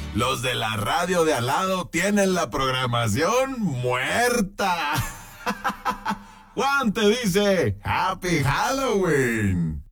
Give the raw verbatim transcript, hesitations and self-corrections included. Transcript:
Los de la radio de al lado tienen la programación muerta. Juan te dice, Happy Halloween.